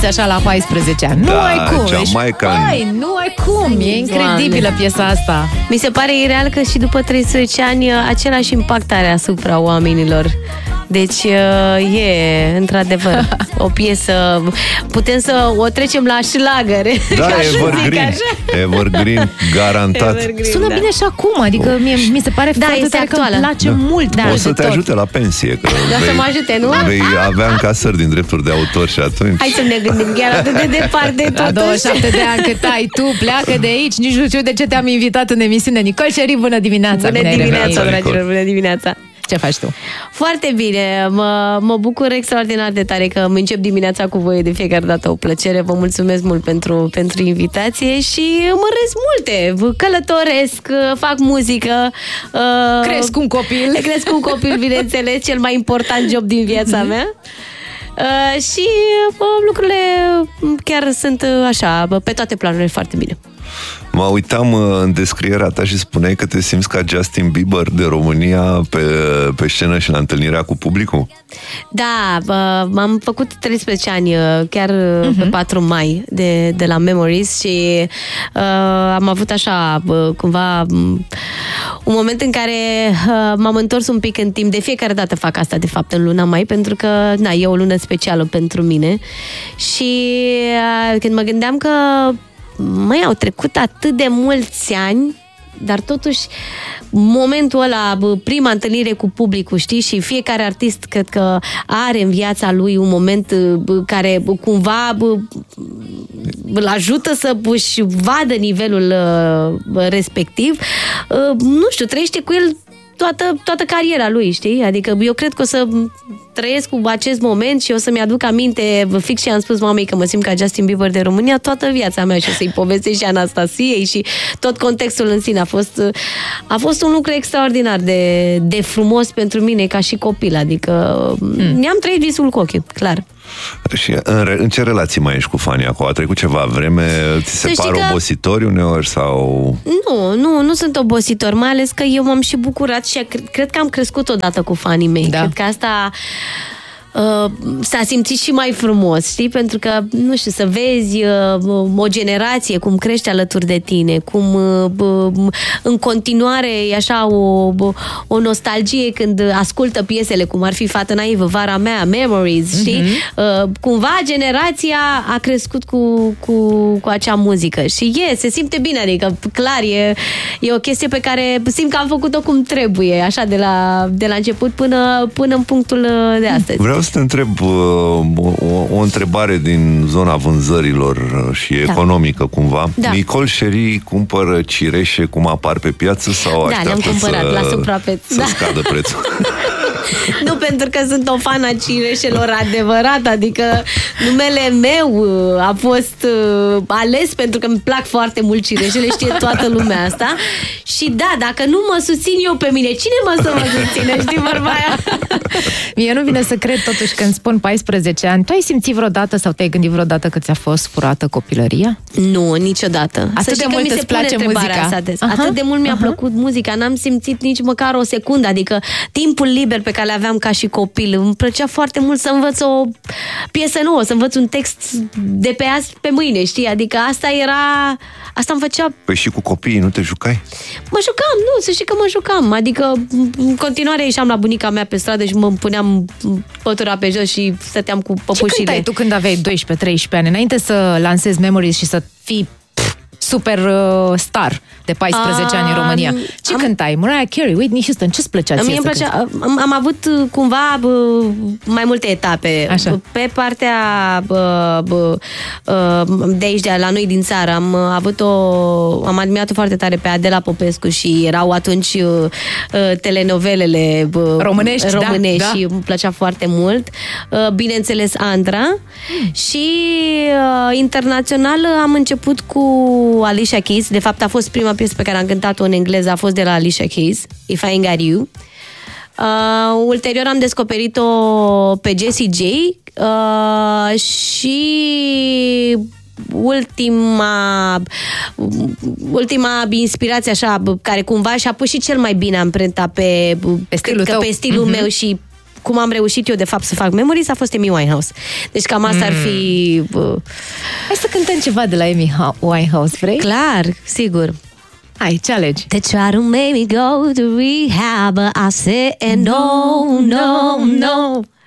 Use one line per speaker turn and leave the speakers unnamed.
așa la 14 ani. Nu ai cum. Nu ai cum. E incredibilă piesa asta.
Mi se pare ireal că și după 13 ani același impact are asupra oamenilor. Deci e într-adevăr o piesă. Putem să o trecem la șlagăre.
Da, evergreen, garantat.
Sună bine și acum. Adică mi se pare foarte tare că îmi place mult.
O să te ajute la pensie.
Să mă ajute, nu?
Vei avea încasări din drepturi de autor și atunci...
Hai să ne gândim chiar atât de departe.
La 27 de ani cât ai tu, pleacă de aici. Nici nu știu de ce te-am invitat în emisiune. Nicol Șerif, bună dimineața.
Bună dimineața, dragilor, bună dimineața.
Ce faci tu?
Foarte bine, mă bucur extraordinar de tare că îmi încep dimineața cu voi, de fiecare dată o plăcere. Vă mulțumesc mult pentru invitație și urmăresc multe. Călătoresc, fac muzică,
cresc un copil,
bineînțeles, cel mai important job din viața mea. Și lucrurile chiar sunt așa, pe toate planurile, foarte bine.
Mă uitam în descrierea ta și spuneai că te simți ca Justin Bieber de România pe scenă și la întâlnirea cu publicul?
Da, m-am făcut 13 ani chiar pe 4 mai de la Memories și am avut așa cumva un moment în care m-am întors un pic în timp. De fiecare dată fac asta, de fapt, în luna mai, pentru că e o lună specială pentru mine. Și când mă gândeam că au trecut atât de mulți ani, dar totuși momentul ăla, prima întâlnare cu publicul, știi? Și fiecare artist cred că are în viața lui un moment care cumva îl ajută să își vadă nivelul respectiv. Nu știu, trăiește cu el toată cariera lui, știi? Adică eu cred că o să trăiesc cu acest moment și o să-mi aduc aminte, fix și am spus mamei că mă simt ca Justin Bieber de România toată viața mea și o să-i povestesc și Anastasiei și tot contextul în sine. A fost un lucru extraordinar de frumos pentru mine ca și copil, adică ne-am trăit visul cu ochii, clar.
Și în ce relații mai ești cu fanii acolo? A trecut ceva vreme? Ți se par obositori uneori sau...
Nu sunt obositori, mai ales că eu m-am și bucurat și cred că am crescut odată cu fanii mei. Da. Cred că asta s-a simțit și mai frumos, știi? Pentru că, nu știu, să vezi o generație cum crește alături de tine, cum în continuare e așa o nostalgie când ascultă piesele, cum ar fi Fată naivă, Vara mea, Memories, știi? Cumva generația a crescut cu acea muzică și se simte bine, adică clar e o chestie pe care simt că am făcut-o cum trebuie, așa de la început până în punctul de astăzi.
Vreau să te întreb o întrebare din zona vânzărilor și economică cumva. Da. Nicol Șerif cumpără cireșe cum apar pe piață sau așteaptă
le-am cumpărat la suprapreț.
Să scadă prețul?
Nu, pentru că sunt o fan a cireșelor adevărat, adică numele meu a fost ales pentru că îmi plac foarte mult cireșele, știe toată lumea asta. Și da, dacă nu mă susțin eu pe mine, cine să mă susține, știi vorba aia?
Mie nu vine să cred totuși când spun 14 ani. Tu ai simțit vreodată sau te-ai gândit vreodată că ți-a fost furată copilăria?
Nu, niciodată.
Atât de mult îți place muzica?
Atât de mult mi-a plăcut muzica, n-am simțit nici măcar o secundă, adică timpul liber pe care le aveam ca și copil, îmi plăcea foarte mult să învăț o piesă nouă, să învăț un text de pe azi pe mâine, știi? Adică asta îmi făcea...
Păi și cu copiii nu te jucai?
Mă jucam, nu, să știi că mă jucam. Adică în continuare ieșeam la bunica mea pe stradă și mă puneam pătura pe jos și stăteam cu păpușile. Ce
cântai tu când aveai 12-13 ani, înainte să lansezi Memories și să fii super star de 14 ani în România? Ce cântai? Mariah Carey, Whitney Houston, ce-ți plăcea ție să cânti?
Am avut cumva mai multe etape.
Așa.
Pe partea de aici, de la noi din țară, am admirat-o foarte tare pe Adela Popescu și erau atunci telenovelele românești da. Și îmi plăcea foarte mult. Bineînțeles, Andra. Și internațional am început cu Alicia Keys. De fapt, a fost prima piesă pe care am cântat-o în engleză, a fost de la Alicia Keys, If I Ain't Got You. Ulterior am descoperit-o pe Jessie J și ultima inspirație așa, care cumva și-a pus și cel mai bine amprenta pe stilul tău. Pe stilul meu și cum am reușit eu de fapt să fac Memories a fost Amy Winehouse. Deci cam asta ar fi...
Hai să cântăm ceva de la Amy Winehouse, vrei?
Clar, sigur.
Hai, ce alegi?
They try to make me go to rehab, but I said no, no, no.